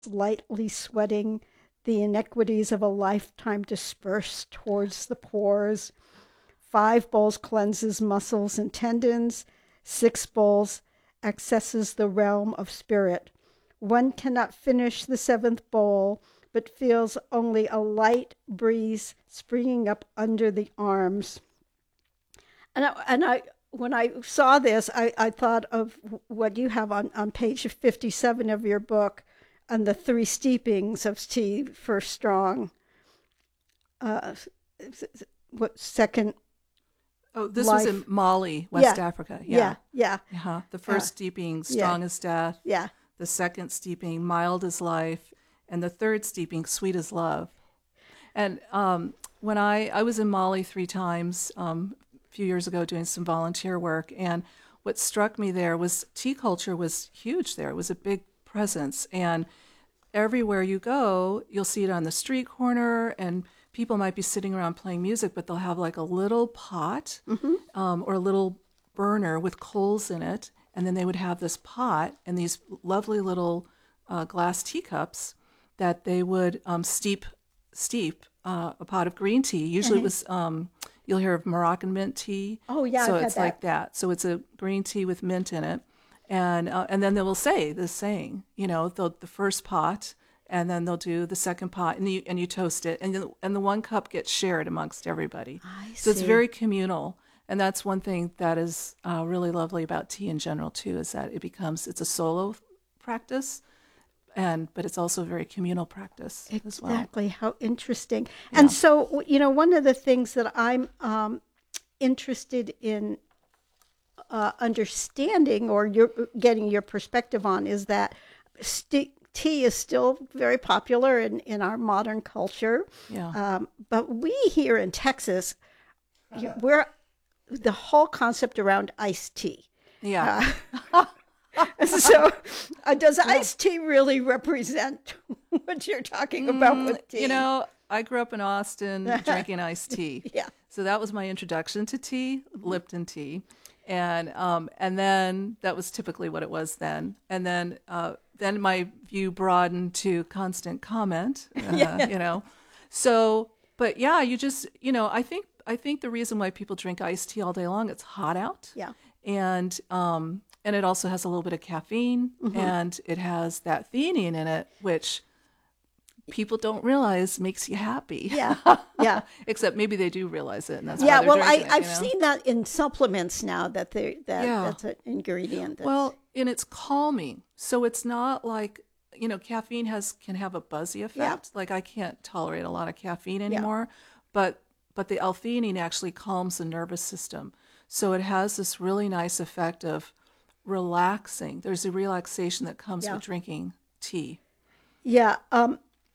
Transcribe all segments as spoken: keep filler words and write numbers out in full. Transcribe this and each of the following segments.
lightly sweating, the inequities of a lifetime disperse towards the pores. Five bowls cleanses muscles and tendons. Six bowls accesses the realm of spirit. One cannot finish the seventh bowl, but feels only a light breeze springing up under the arms. And I, and I when I saw this, I, I thought of what you have on, on page fifty-seven of your book, and the three steepings of tea: first strong, uh, what second? Oh, this life. was in Mali, West Yeah. Africa. Yeah, Yeah, yeah, Uh-huh. The first Uh, steeping, yeah. strong as death. yeah. The second steeping, mild as life. And the third steeping, sweet as love. And um, when I, I was in Mali three times um, a few years ago doing some volunteer work, and what struck me there was tea culture was huge there. It was a big presence. And everywhere you go, you'll see it on the street corner, and people might be sitting around playing music, but they'll have like a little pot um, or a little burner with coals in it, and then they would have this pot and these lovely little uh, glass teacups that they would um, steep steep uh, a pot of green tea. Usually it was um, you'll hear of Moroccan mint tea. Oh, yeah, so I've had it's like that. that. So it's a green tea with mint in it, and uh, and then they will say this saying, you know, the the first pot, and then they'll do the second pot, and you and you toast it, and the, and the one cup gets shared amongst everybody. I So it's see. very communal, and that's one thing that is uh, really lovely about tea in general too, is that it becomes it's a solo practice, and but it's also a very communal practice as well. Exactly. How interesting. And so, you know, one of the things that I'm um, interested in uh, understanding, or you're getting your perspective on, is that st- tea is still very popular in, in our modern culture. Yeah. Um, but we here in Texas, you- we're the whole concept around iced tea. Yeah. So, uh, does iced tea really represent what you're talking about with tea? You know, I grew up in Austin drinking iced tea. Yeah. So that was my introduction to tea, Lipton tea. And um, and then that was typically what it was then. And then uh, then my view broadened to constant comment, uh, Yeah. you know. So, but yeah, you just, you know, I think I think the reason why people drink iced tea all day long, it's hot out. Yeah. And um, and it also has a little bit of caffeine, and it has that theanine in it, which people don't realize makes you happy. Yeah. Yeah. Except maybe they do realize it, and that's Yeah, why they're well, I, drinking it, I've you know? seen that in supplements now that they that Yeah. that's an ingredient. That's, Well, and it's calming, so it's not like, you know, caffeine has can have a buzzy effect. Like I can't tolerate a lot of caffeine anymore, but but the L-theanine actually calms the nervous system, so it has this really nice effect of relaxing. There's a relaxation that comes Yeah. with drinking tea. yeah. Um,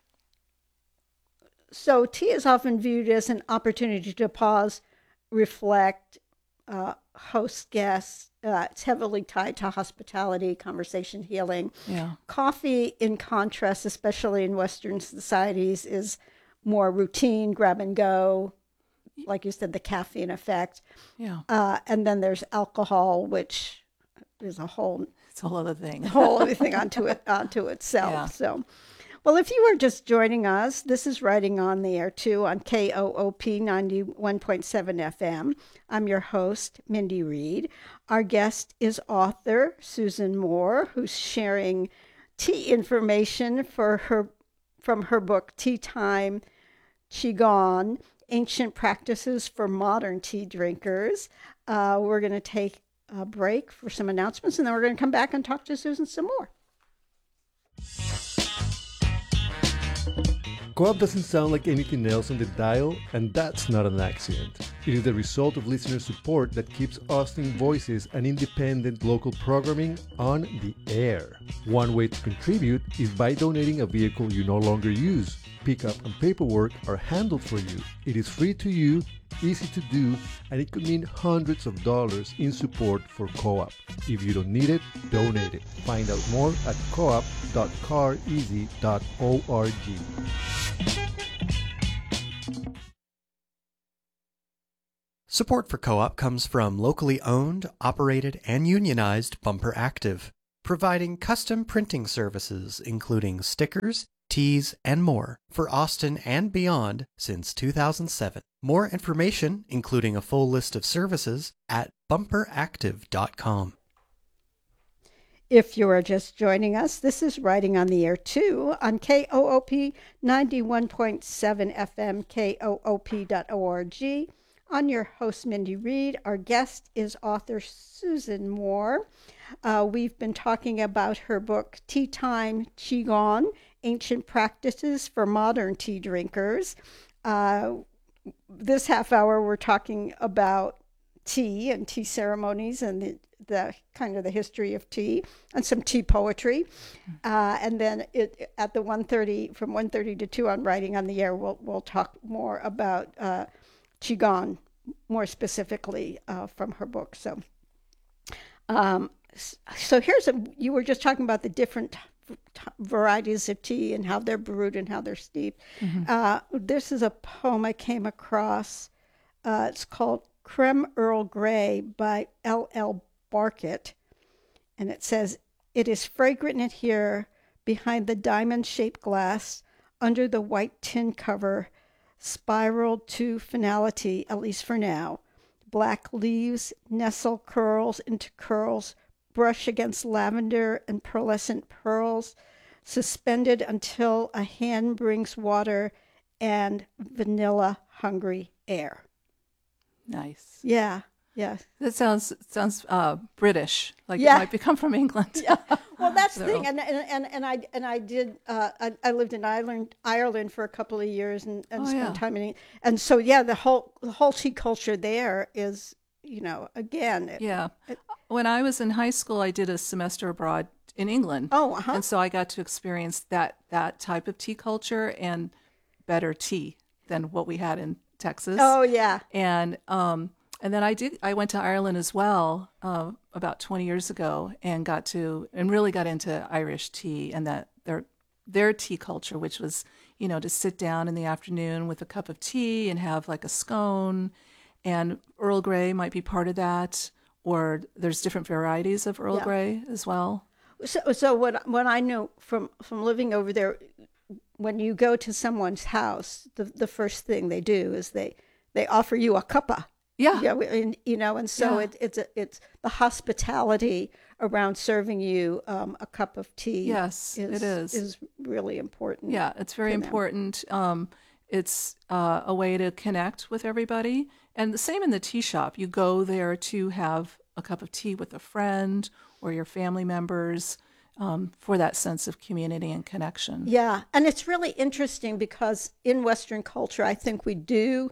so tea is often viewed as an opportunity to pause, reflect, uh, host guests. Uh, it's heavily tied to hospitality, conversation, healing. Yeah. Coffee, in contrast, especially in Western societies, is more routine, grab and go. Like you said, the caffeine effect. Yeah. Uh, and then there's alcohol, which is a whole It's a whole other thing. whole other thing onto it onto itself. Yeah. So, well, if you are just joining us, this is Writing on the Air too on K O O P ninety-one point seven F M. I'm your host, Mindy Reed. Our guest is author Susan Moore, who's sharing tea information for her from her book Tea Time Qigong: Ancient Practices for Modern Tea Drinkers. Uh, we're going to take a break for some announcements, and then we're going to come back and talk to Susan some more. Co-op doesn't sound like anything else on the dial, and that's not an accident. It is the result of listener support that keeps Austin Voices and independent local programming on the air. One way to contribute is by donating a vehicle you no longer use. Pickup and paperwork are handled for you. It is free to you, easy to do, and it could mean hundreds of dollars in support for Co-op. If you don't need it, donate it. Find out more at coop dot car easy dot org. Support for Co-op comes from locally owned, operated, and unionized Bumper Active. providing custom printing services including stickers, teas, and more for Austin and beyond since two thousand seven. More information, including a full list of services, at bumper active dot com. If you are just joining us, this is Writing on the Air two on K O O P ninety-one point seven F M, K O O P dot org. I'm your host, Mindy Reed. Our guest is author Susan Moore. Uh, we've been talking about her book, Tea Time Qigong, Ancient Practices for Modern Tea Drinkers. Uh, this half hour, we're talking about tea and tea ceremonies and the, the kind of the history of tea and some tea poetry. Uh, and then it, at the one thirty, from one thirty to two on Writing on the Air, we'll, we'll talk more about uh, Qigong, more specifically uh, from her book. So, um, so here's a, you were just talking about the different t- varieties of tea and how they're brewed and how they're steeped. Mm-hmm. Uh, this is a poem I came across. Uh, it's called Creme Earl Grey by L L Barkett. And it says, "It is fragrant in here behind the diamond-shaped glass, under the white tin cover, spiraled to finality, at least for now. Black leaves nestle curls into curls, brush against lavender and pearlescent pearls, suspended until a hand brings water and vanilla-hungry air." Nice. Yeah, yeah. That sounds sounds uh, British, like Yeah. it might become from England. Yeah. Well, that's the So- thing, and and and, and I and I did. Uh, I, I lived in Ireland, Ireland for a couple of years, and, and Oh, spent yeah. time in. And so, yeah, the whole the whole tea culture there is, you know, again. it- Yeah. it- When I was in high school, I did a semester abroad in England. Oh, uh-huh. And so I got to experience that that type of tea culture and better tea than what we had in Texas. Oh, yeah. And um and then I did I went to Ireland as well uh, about twenty years ago and got to and really got into Irish tea and that their their tea culture, which was, you know, to sit down in the afternoon with a cup of tea and have like a scone, and Earl Grey might be part of that, or there's different varieties of Earl Yeah. Grey as well. So, so what what I know from from living over there, when you go to someone's house, the the first thing they do is they they offer you a cuppa. Yeah. Yeah, and, you know, and so Yeah. it, it's a, it's the hospitality around serving you um, a cup of tea. Yes, it is. is really important. Yeah, it's very for them. important. Um, it's uh, a way to connect with everybody. And the same in the tea shop. You go there to have a cup of tea with a friend or your family members um, for that sense of community and connection. Yeah, and it's really interesting because in Western culture, I think we do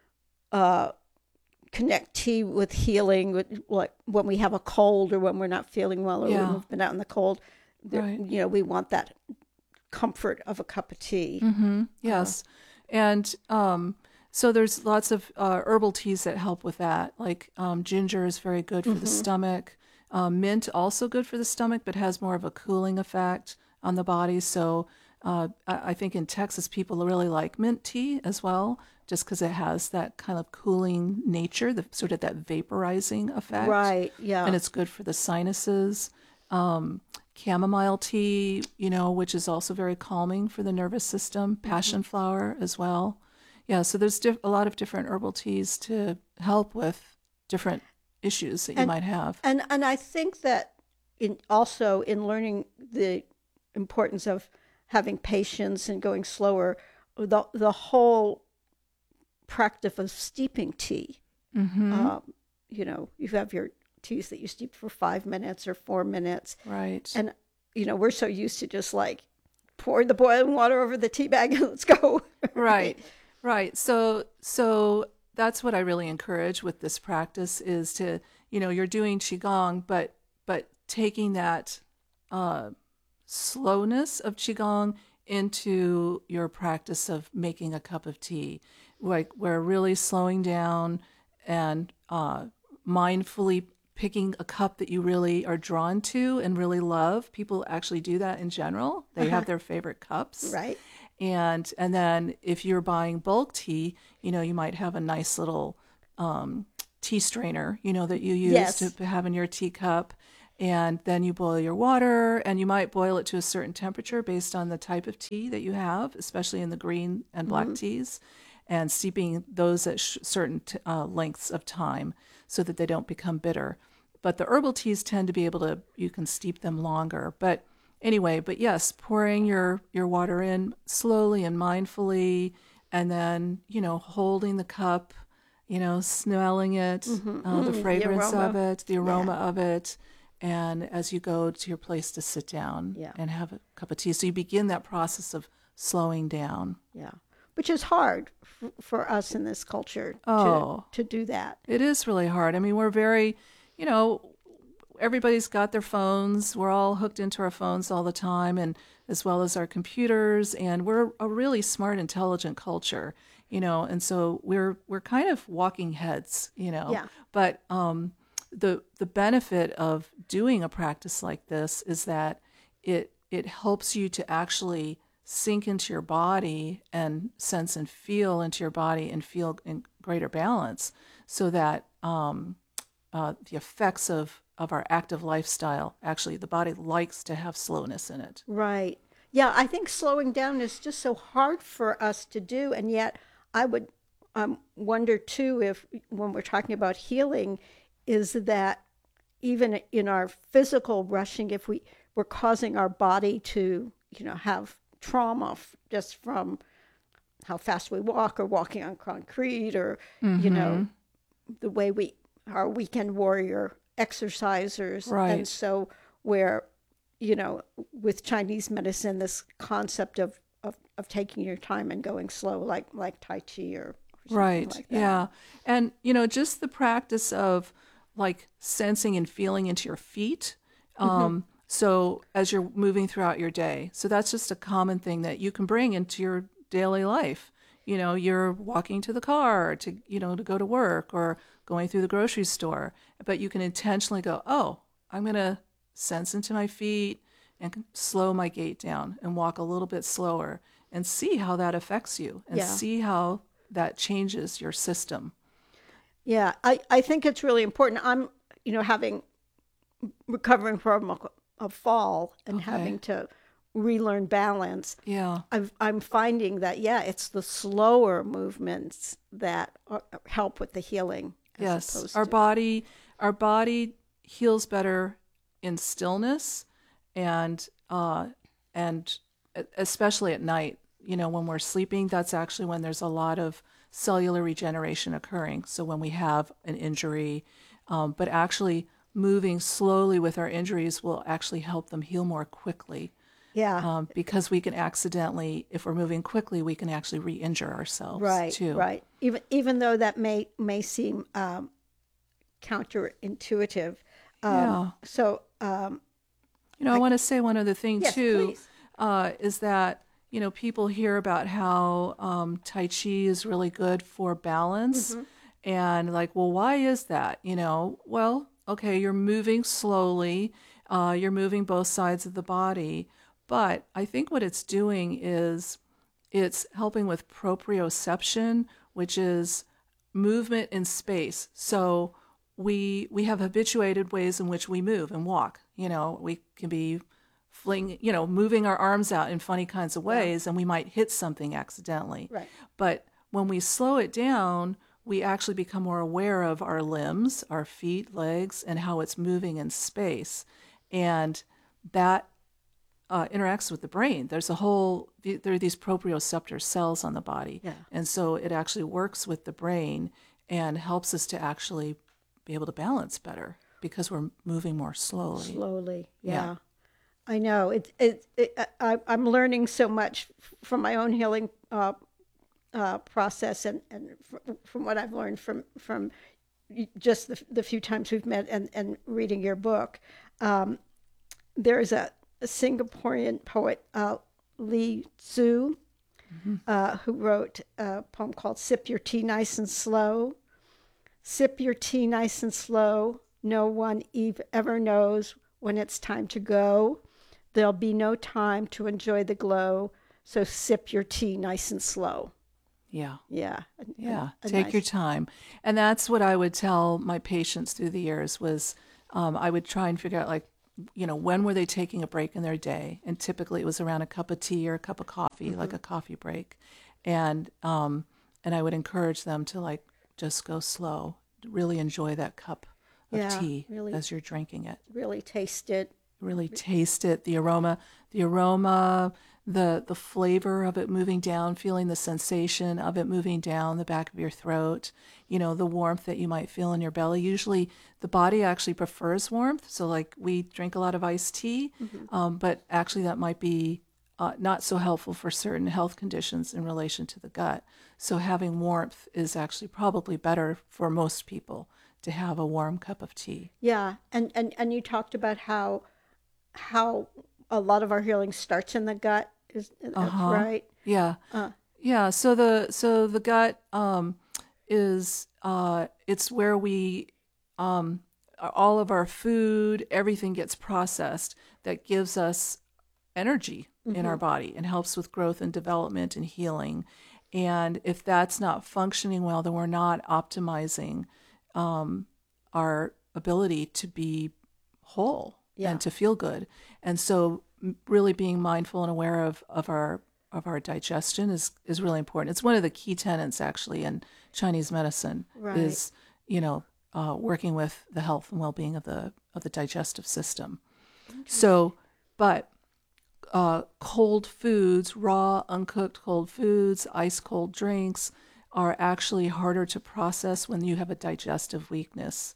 uh, connect tea with healing, with, like when we have a cold or when we're not feeling well or Yeah. when we've been out in the cold. There- Right. You know, we want that comfort of a cup of tea. Mm-hmm. Yes. And um, so there's lots of uh, herbal teas that help with that. Like um, ginger is very good for the stomach. Um, mint also good for the stomach, but has more of a cooling effect on the body. So uh, I, I think in Texas, people really like mint tea as well, just because it has that kind of cooling nature, the sort of that vaporizing effect. Right, yeah. And it's good for the sinuses. Um, chamomile tea, you know, which is also very calming for the nervous system. Passion flower as well. Yeah, so there's diff- a lot of different herbal teas to help with different issues that you And- might have. And and I think that in also in learning the importance of having patience and going slower, the the whole practice of steeping tea. Mm-hmm. Um, you know, you have your teas that you steep for five minutes or four minutes, Right. and you know we're so used to just like pour the boiling water over the tea bag and let's go. Right. Right. So so that's what I really encourage with this practice is to, you know, you're doing qigong, but but taking that uh, slowness of qigong into your practice of making a cup of tea, like we're really slowing down and uh, mindfully picking a cup that you really are drawn to and really love. People actually do that in general. They have their favorite cups. Right. And and then if you're buying bulk tea, you know, you might have a nice little um, tea strainer, you know, that you use Yes. to have in your teacup. And then you boil your water, and you might boil it to a certain temperature based on the type of tea that you have, especially in the green and black mm-hmm. teas, and steeping those at sh- certain t- uh, lengths of time so that they don't become bitter. But the herbal teas tend to be able to, you can steep them longer. But anyway, but yes, pouring your, your water in slowly and mindfully, and then, you know, holding the cup, you know, smelling it, mm-hmm. uh, the fragrance the of it, the aroma yeah. of it. And as you go to your place to sit down yeah. and have a cup of tea. So you begin that process of slowing down. Yeah. Which is hard f- for us in this culture oh, to, to do that. It is really hard. I mean, we're very, you know, everybody's got their phones. We're all hooked into our phones all the time, and as well as our computers. And we're a really smart, intelligent culture, you know, and so we're we're kind of walking heads, you know. Yeah. But um, the the benefit of doing a practice like this is that it it helps you to actually sink into your body and sense and feel into your body and feel in greater balance, so that um, uh, the effects of, of our active lifestyle, actually the body likes to have slowness in it. Right. Yeah, I think slowing down is just so hard for us to do, and yet I would um, wonder too if when we're talking about healing, is that even in our physical rushing, if we we're causing our body to, you know, have trauma just from how fast we walk or walking on concrete or, mm-hmm. you know, the way we are weekend warrior exercisers. Right. And so where, you know, with Chinese medicine, this concept of, of, of taking your time and going slow, like, like Tai Chi or, or something right. like that. Yeah. And, you know, just the practice of like sensing and feeling into your feet. Um, mm-hmm. So as you're moving throughout your day, so that's just a common thing that you can bring into your daily life. You know, you're walking to the car to, you know, to go to work or going through the grocery store, but you can intentionally go, oh, I'm going to sense into my feet and slow my gait down and walk a little bit slower and see how that affects you and yeah. see how that changes your system. Yeah, I, I think it's really important. I'm, you know, having recovering from a, a fall and okay. having to relearn balance. Yeah, I've, I'm finding that, yeah, it's the slower movements that are, help with the healing. As yes, our to... body, our body heals better in stillness, and uh, and especially at night. You know, when we're sleeping, that's actually when there's a lot of cellular regeneration occurring. So when we have an injury, um, but actually moving slowly with our injuries will actually help them heal more quickly. Yeah. Um, because we can accidentally, if we're moving quickly, we can actually re-injure ourselves right, too. Right. Even even though that may may seem um, counterintuitive. Um, yeah. So. Um, you know, I, I want to say one other thing yes, too, uh, is that, you know, people hear about how um, Tai Chi is really good for balance. Mm-hmm. And like, well, why is that? You know, well, okay, you're moving slowly. Uh, you're moving both sides of the body. But I think what it's doing is it's helping with proprioception, which is movement in space. So we we have habituated ways in which we move and walk. You know, we can be fling, you know, moving our arms out in funny kinds of ways, yeah. and we might hit something accidentally. Right. But when we slow it down, we actually become more aware of our limbs, our feet, legs, and how it's moving in space. And that uh, interacts with the brain. There's a whole, there are these proprioceptor cells on the body. Yeah. And so it actually works with the brain and helps us to actually be able to balance better because we're moving more slowly. Slowly, yeah. yeah. I know. It, it, it, I, I'm learning so much from my own healing uh, uh, process and, and from what I've learned from, from just the, the few times we've met and, and reading your book. Um, there's a, a Singaporean poet, uh, Li Tzu, mm-hmm. uh, who wrote a poem called Sip Your Tea Nice and Slow. Sip your tea nice and slow. No one ever knows when it's time to go. There'll be no time to enjoy the glow. So sip your tea nice and slow. Yeah. Yeah. Yeah. A, a Take nice... your time. And that's what I would tell my patients through the years was um, I would try and figure out, like, you know, when were they taking a break in their day? And typically it was around a cup of tea or a cup of coffee, mm-hmm. like a coffee break. And um, and I would encourage them to like just go slow, really enjoy that cup of yeah, tea really, as you're drinking it. Really taste it. Really taste it, the aroma, the aroma, the the flavor of it moving down, feeling the sensation of it moving down the back of your throat, you know, the warmth that you might feel in your belly. Usually the body actually prefers warmth. So like we drink a lot of iced tea, mm-hmm. um, but actually that might be uh, not so helpful for certain health conditions in relation to the gut. So having warmth is actually probably better for most people to have a warm cup of tea. Yeah, and, and, and you talked about how how a lot of our healing starts in the gut, is uh-huh. right? Yeah, uh. yeah. So the so the gut um, is uh, it's where we um, all of our food, everything gets processed that gives us energy mm-hmm. in our body and helps with growth and development and healing. And if that's not functioning well, then we're not optimizing um, our ability to be whole. Yeah. And to feel good. And so really being mindful and aware of, of our of our digestion is, is really important. It's one of the key tenets actually in Chinese medicine right. is, you know, uh, working with the health and well-being of the of the digestive system. Okay. So, but uh, cold foods, raw, uncooked cold foods, ice cold drinks are actually harder to process when you have a digestive weakness.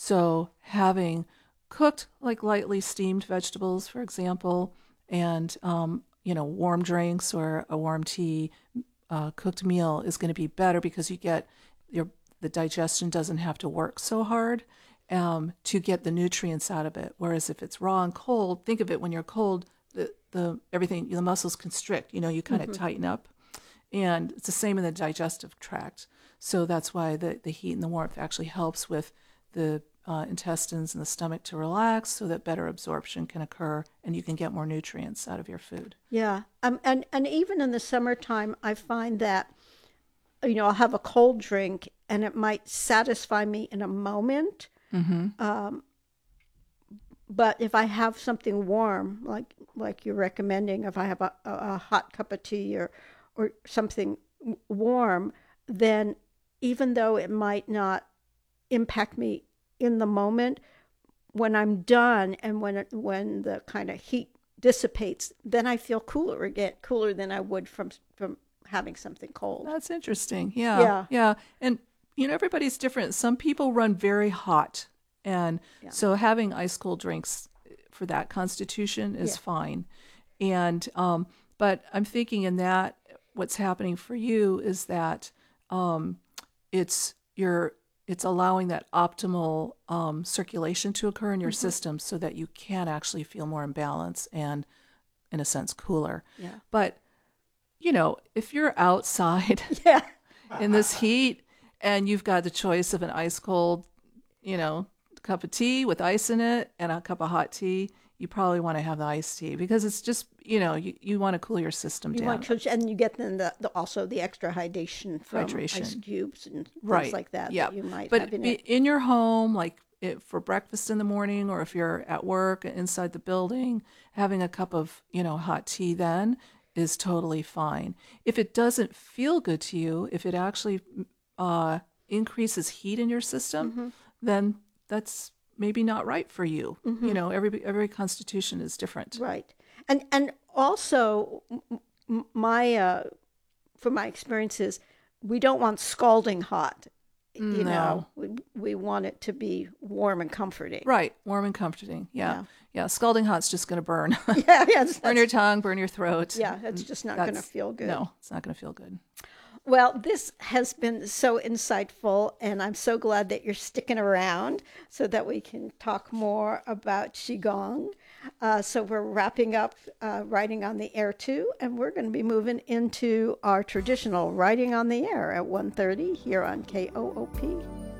So having cooked, like lightly steamed vegetables, for example, and, um, you know, warm drinks or a warm tea, uh, cooked meal is going to be better because you get your, the digestion doesn't have to work so hard um, to get the nutrients out of it. Whereas if it's raw and cold, think of it when you're cold, the, the everything, the muscles constrict, you know, you kind of mm-hmm. tighten up. And it's the same in the digestive tract. So that's why the, the heat and the warmth actually helps with the Uh, intestines and the stomach to relax so that better absorption can occur and you can get more nutrients out of your food. Yeah. Um, and, and even in the summertime, I find that, you know, I'll have a cold drink and it might satisfy me in a moment. Mm-hmm. Um, but if I have something warm, like like you're recommending, if I have a, a, a hot cup of tea or, or something warm, then even though it might not impact me in the moment, when I'm done and when it, when the kind of heat dissipates, then I feel cooler again, cooler than I would from from having something cold. That's interesting. Yeah, yeah, yeah. And you know, everybody's different. Some people run very hot, and yeah. so having ice cold drinks for that constitution is yeah. fine. And um, but I'm thinking in that what's happening for you is that um, it's your It's allowing that optimal um, circulation to occur in your mm-hmm. system so that you can actually feel more in balance and, in a sense, cooler. Yeah. But, you know, if you're outside yeah. in this heat and you've got the choice of an ice cold, you know, cup of tea with ice in it and a cup of hot tea, you probably want to have the iced tea because it's just, you know, you, you want to cool your system you down. Want to, and you get then the, the also the extra hydration from hydration. Ice cubes and things right. like that yeah. that you might but have in be, it. in your home, like it, for breakfast in the morning, or if you're at work inside the building, having a cup of, you know, hot tea then is totally fine. If it doesn't feel good to you, if it actually uh, increases heat in your system, mm-hmm. then that's maybe not right for you. Mm-hmm. You know, every every constitution is different. Right. And and also my uh, from my experiences, we don't want scalding hot. You no. know, we we want it to be warm and comforting. Right, warm and comforting. Yeah. Yeah, yeah. Scalding hot's just going to burn. yeah, yeah. Burn your tongue, burn your throat. Yeah, it's just not going to feel good. No, it's not going to feel good. Well, this has been so insightful, and I'm so glad that you're sticking around so that we can talk more about Qigong. Uh, so we're wrapping up uh, Writing on the Air two, and we're going to be moving into our traditional Writing on the Air at one thirty here on K O O P.